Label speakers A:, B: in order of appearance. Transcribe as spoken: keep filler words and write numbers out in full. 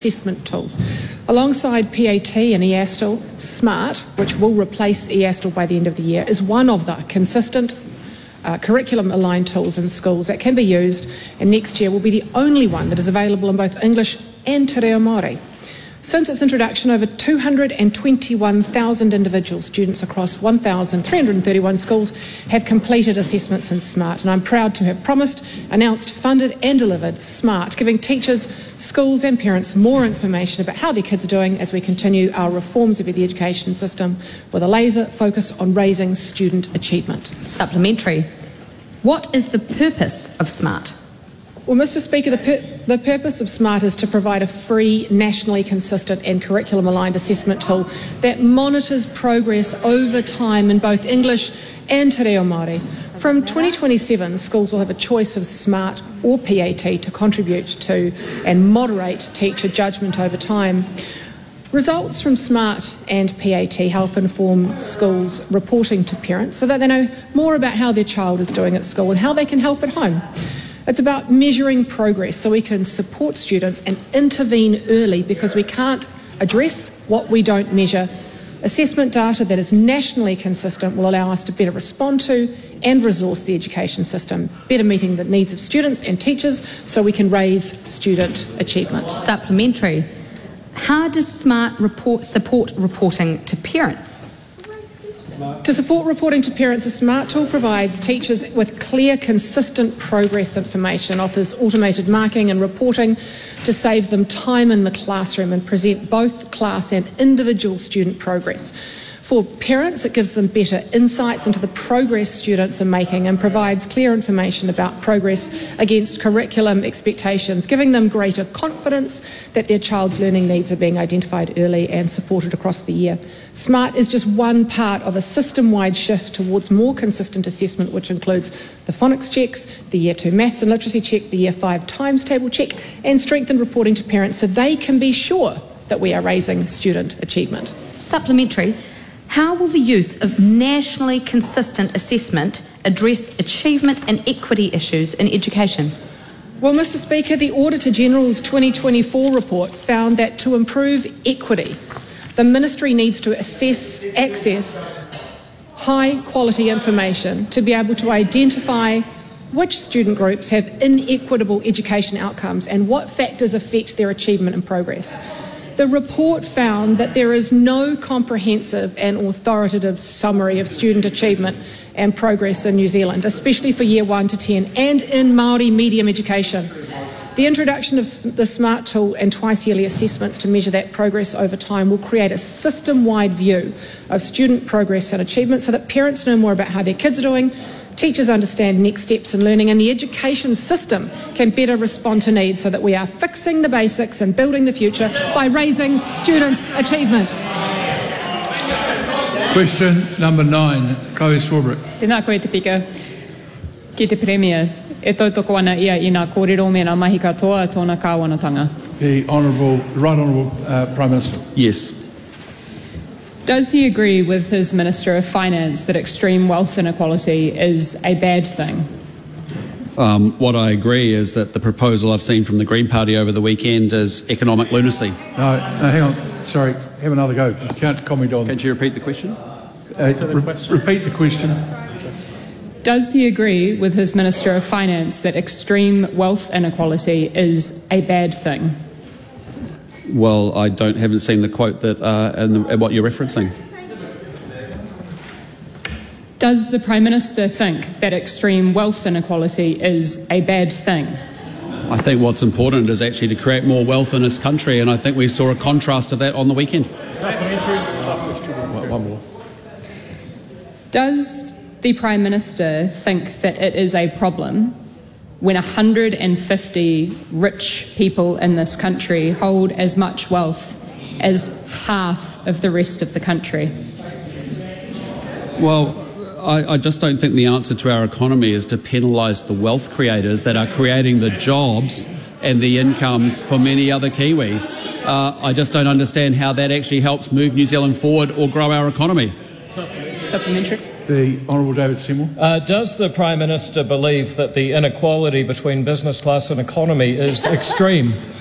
A: assessment tools. Alongside P A T and eASTL, SMART, which will replace eASTL by the end of the year, is one of the consistent uh, curriculum-aligned tools in schools that can be used, and next year will be the only one that is available in both English and Te Reo Māori. Since its introduction, over two hundred twenty-one thousand individual students across one thousand three hundred thirty-one schools have completed assessments in SMART, and I'm proud to have promised, announced, funded and delivered SMART, giving teachers, schools and parents more information about how their kids are doing as we continue our reforms of the education system with a laser focus on raising student achievement.
B: Supplementary. What is the purpose of SMART?
A: Well, Mister Speaker, the, pur the purpose of SMART is to provide a free, nationally consistent and curriculum-aligned assessment tool that monitors progress over time in both English and Te Reo Māori. From twenty twenty-seven, schools will have a choice of SMART or P A T to contribute to and moderate teacher judgment over time. Results from SMART and P A T help inform schools' reporting to parents so that they know more about how their child is doing at school and how they can help at home. It's about measuring progress so we can support students and intervene early because we can't address what we don't measure. Assessment data that is nationally consistent will allow us to better respond to and resource the education system, better meeting the needs of students and teachers so we can raise student achievement.
B: Supplementary. How does SMART report, support reporting to parents?
A: To support reporting to parents, a SMART tool provides teachers with clear, consistent progress information, offers automated marking and reporting to save them time in the classroom and present both class and individual student progress. For parents, it gives them better insights into the progress students are making and provides clear information about progress against curriculum expectations, giving them greater confidence that their child's learning needs are being identified early and supported across the year. SMART is just one part of a system-wide shift towards more consistent assessment, which includes the phonics checks, the Year two Maths and Literacy check, the Year five Times Table check, and strengthened reporting to parents so they can be sure that we are raising student achievement.
B: Supplementary. How will the use of nationally consistent assessment address achievement and equity issues in education?
A: Well, Mister Speaker, the Auditor General's twenty twenty-four report found that to improve equity, the Ministry needs to assess, access high-quality information to be able to identify which student groups have inequitable education outcomes and what factors affect their achievement and progress. The report found that there is no comprehensive and authoritative summary of student achievement and progress in New Zealand, especially for Year one to ten and in Māori medium education. The introduction of the SMART tool and twice-yearly assessments to measure that progress over time will create a system-wide view of student progress and achievement so that parents know more about how their kids are doing, teachers understand next steps in learning, and the education system can better respond to needs so that we are fixing the basics and building the future by raising student achievements.
C: Question number nine, Chloe Swarbrick.
D: Tēnā koe te pika. Ki te Premier, e tautoko ana ia i ngā kōrero me ngā mahi katoa tōna kāwanatanga.
C: The Honourable, Right Honourable uh, Prime Minister.
E: Yes.
D: Does he agree with his Minister of Finance that extreme wealth inequality is a bad thing?
E: Um, what I agree is that the proposal I've seen from the Green Party over the weekend is economic lunacy.
C: No, no hang on. Sorry, have another go. You can't comment on...
E: Can you repeat the question?
C: Uh, re question? Repeat the question.
D: Does he agree with his Minister of Finance that extreme wealth inequality is a bad thing?
E: Well, I don't haven't seen the quote that uh, and, the, and what you're referencing.
D: Does the Prime Minister think that extreme wealth inequality is a bad thing?
E: I think what's important is actually to create more wealth in this country, and I think we saw a contrast of that on the weekend.
C: One more.
D: Does the Prime Minister think that it is a problem when one hundred fifty rich people in this country hold as much wealth as half of the rest of the country?
E: Well, I, I just don't think the answer to our economy is to penalise the wealth creators that are creating the jobs and the incomes for many other Kiwis. Uh, I just don't understand how that actually helps move New Zealand forward or grow our economy.
D: Supplementary.
C: The Honourable David Seymour.
F: Uh, does the Prime Minister believe that the inequality between business class and economy is extreme?